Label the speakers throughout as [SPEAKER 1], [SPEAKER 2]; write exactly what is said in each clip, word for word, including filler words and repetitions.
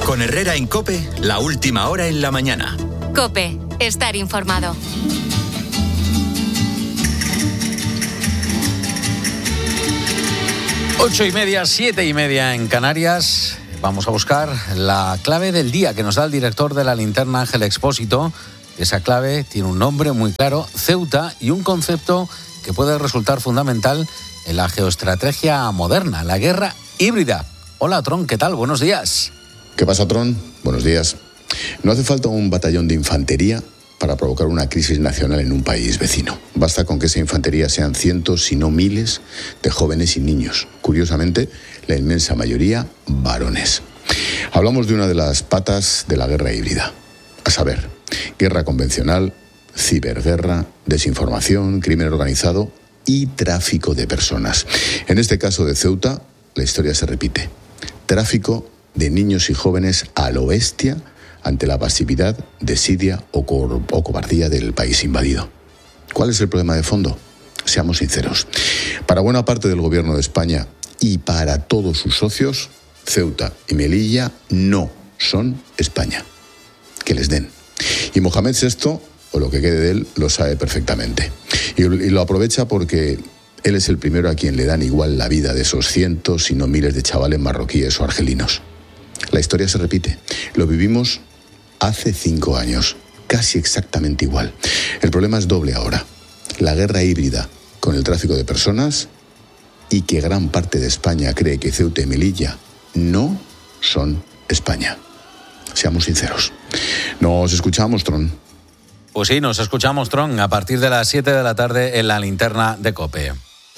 [SPEAKER 1] Con Herrera en COPE, la última hora en la mañana.
[SPEAKER 2] COPE, estar informado.
[SPEAKER 3] Ocho y media, siete y media en Canarias. Vamos a buscar la clave del día que nos da el director de La Linterna, Ángel Expósito. Esa clave tiene un nombre muy claro, Ceuta, y un concepto que puede resultar fundamental en la geoestrategia moderna, la guerra híbrida. Hola, Tron, ¿qué tal? Buenos días.
[SPEAKER 4] ¿Qué pasa, Tron? Buenos días. No hace falta un batallón de infantería para provocar una crisis nacional en un país vecino. Basta con que esa infantería sean cientos, si no miles, de jóvenes y niños. Curiosamente, la inmensa mayoría varones. Hablamos de una de las patas de la guerra híbrida. A saber, guerra convencional, ciberguerra, desinformación, crimen organizado y tráfico de personas. En este caso de Ceuta, la historia se repite. Tráfico de niños y jóvenes a lo bestia ante la pasividad, desidia o, co- o cobardía del país invadido. ¿Cuál es el problema de fondo? Seamos sinceros. Para buena parte del gobierno de España y para todos sus socios, Ceuta y Melilla no son España. Que les den. Y Mohamed sexto, o lo que quede de él, lo sabe perfectamente. Y, y lo aprovecha porque él es el primero a quien le dan igual la vida de esos cientos, si no miles de chavales marroquíes o argelinos. La historia se repite. Lo vivimos hace cinco años, casi exactamente igual. El problema es doble ahora. La guerra híbrida con el tráfico de personas y que gran parte de España cree que Ceuta y Melilla no son España. Seamos sinceros. Nos escuchamos, Tron.
[SPEAKER 3] Pues sí, nos escuchamos, Tron, a partir de las siete de la tarde en La Linterna de COPE.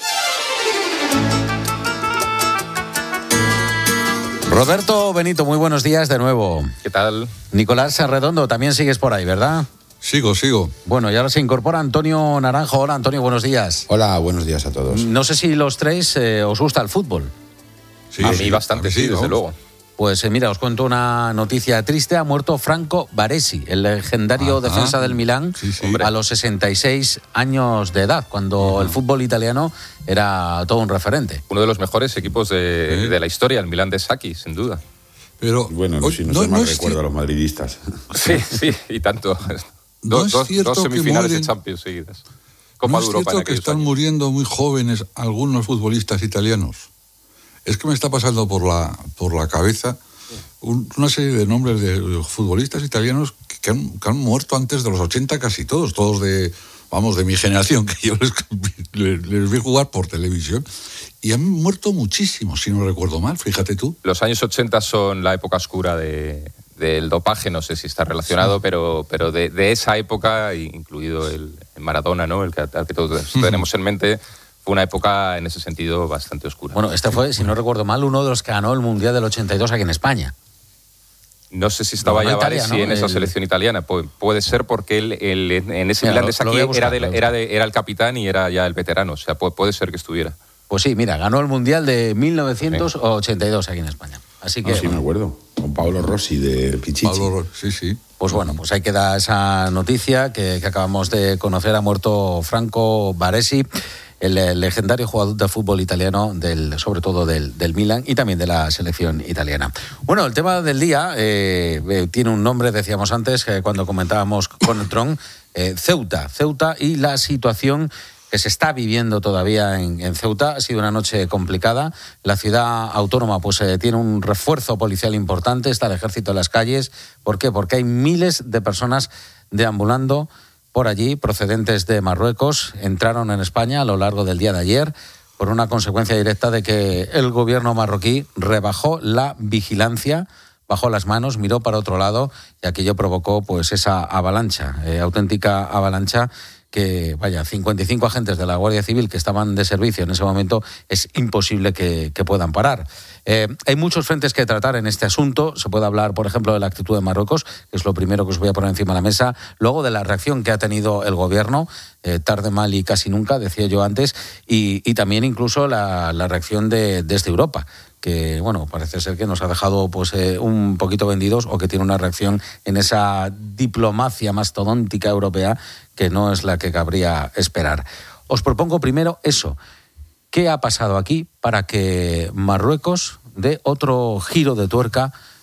[SPEAKER 3] Roberto Benito, muy buenos días de nuevo.
[SPEAKER 5] ¿Qué tal?
[SPEAKER 3] Nicolás Arredondo, también sigues por ahí, ¿verdad?
[SPEAKER 6] Sigo, sigo.
[SPEAKER 3] Bueno, y ahora se incorpora Antonio Naranjo. Hola, Antonio, buenos días.
[SPEAKER 7] Hola, buenos días a todos.
[SPEAKER 3] No sé si los tres eh, os gusta el fútbol.
[SPEAKER 5] Sí, a mí sí, bastante, a mí sí, sí, desde luego.
[SPEAKER 3] Pues eh, mira, os cuento una noticia triste. Ha muerto Franco Baresi, el legendario Ajá. defensa del Milán, sí, sí. a los sesenta y seis años de edad, cuando Ajá. el fútbol italiano era todo un referente.
[SPEAKER 5] Uno de los mejores equipos de, ¿Eh? de la historia, el Milán de Sacchi, sin duda.
[SPEAKER 6] Pero
[SPEAKER 7] bueno, no, si no, no se mal recuerdo a los madridistas.
[SPEAKER 5] Sí, sí, y tanto.
[SPEAKER 6] No
[SPEAKER 5] dos,
[SPEAKER 6] es
[SPEAKER 5] dos,
[SPEAKER 6] cierto
[SPEAKER 5] dos semifinales
[SPEAKER 6] que mueren,
[SPEAKER 5] de Champions seguidas. Copa
[SPEAKER 6] no
[SPEAKER 5] de
[SPEAKER 6] es
[SPEAKER 5] Europa
[SPEAKER 6] cierto que están
[SPEAKER 5] años.
[SPEAKER 6] muriendo muy jóvenes algunos futbolistas italianos. Es que me está pasando por la, por la cabeza un, una serie de nombres de futbolistas italianos que, que, han, que han muerto antes de los ochenta casi todos, todos de, vamos, de mi generación, que yo les, les, les vi jugar por televisión. Y han muerto muchísimos, si no recuerdo mal, fíjate tú.
[SPEAKER 5] Los años ochenta son la época oscura de, del dopaje, no sé si está relacionado, sí. pero, pero de, de esa época, incluido el, el Maradona, ¿no? El que, el que todos tenemos en mente, fue una época en ese sentido bastante oscura.
[SPEAKER 3] Bueno, este fue, si no recuerdo mal, uno de los que ganó el Mundial del ochenta y dos aquí en España.
[SPEAKER 5] No sé si estaba no, ya Baresi ¿no? en esa el... selección italiana. Pu- puede ser porque él, él en ese Milán de Sacchi era, de, era, de, era el capitán y era ya el veterano. O sea, puede, puede ser que estuviera.
[SPEAKER 3] Pues sí, mira, ganó el Mundial de mil novecientos ochenta y dos aquí en España. Así que,
[SPEAKER 7] ah, sí,
[SPEAKER 3] bueno.
[SPEAKER 7] me acuerdo. Con Paolo Rossi de Pichichi.
[SPEAKER 6] Paolo, sí, sí.
[SPEAKER 3] Pues bueno, pues ahí queda esa noticia que, que acabamos de conocer. Ha muerto Franco Baresi, el, el legendario jugador de fútbol italiano, del, sobre todo del, del Milan y también de la selección italiana. Bueno, el tema del día eh, eh, tiene un nombre, decíamos antes, eh, cuando comentábamos con el Tron, eh, Ceuta. Ceuta y la situación que se está viviendo todavía en, en Ceuta. Ha sido una noche complicada. La ciudad autónoma pues eh, tiene un refuerzo policial importante, está el ejército en las calles. ¿Por qué? Porque hay miles de personas deambulando por allí, procedentes de Marruecos. Entraron en España a lo largo del día de ayer por una consecuencia directa de que el gobierno marroquí rebajó la vigilancia, bajó las manos, miró para otro lado y aquello provocó pues esa avalancha, eh, auténtica avalancha, que, vaya, cincuenta y cinco agentes de la Guardia Civil que estaban de servicio en ese momento es imposible que, que puedan parar. Eh, hay muchos frentes que tratar en este asunto. Se puede hablar, por ejemplo, de la actitud de Marruecos, que es lo primero que os voy a poner encima de la mesa. Luego de la reacción que ha tenido el gobierno, eh, tarde, mal y casi nunca, decía yo antes, y, y también incluso la, la reacción de, desde Europa, que, bueno, parece ser que nos ha dejado pues eh, un poquito vendidos, o que tiene una reacción en esa diplomacia mastodóntica europea que no es la que cabría esperar. Os propongo primero eso. ¿Qué ha pasado aquí para que Marruecos dé otro giro de tuerca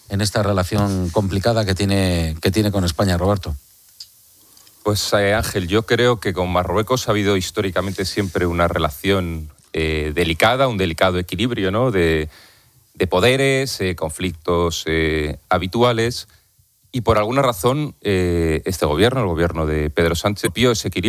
[SPEAKER 3] en esta relación complicada que tiene, que tiene con España, Roberto?
[SPEAKER 5] Pues eh, Ángel, yo creo que con Marruecos ha habido históricamente siempre una relación eh, delicada, un delicado equilibrio, ¿no? de, de poderes, eh, conflictos eh, habituales, y por alguna razón eh, este gobierno, el gobierno de Pedro Sánchez, vio ese equilibrio